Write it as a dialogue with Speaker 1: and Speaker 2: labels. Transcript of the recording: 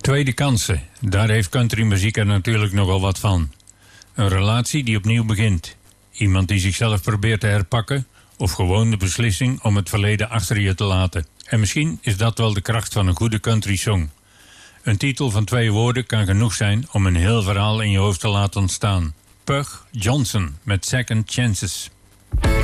Speaker 1: Tweede kansen, daar heeft countrymuziek er natuurlijk nogal wat van. Een relatie die opnieuw begint. Iemand die zichzelf probeert te herpakken, of gewoon de beslissing om het verleden achter je te laten. En misschien is dat wel de kracht van een goede country song. Een titel van 2 woorden kan genoeg zijn om een heel verhaal in je hoofd te laten ontstaan. Pug Johnson met Second Chances.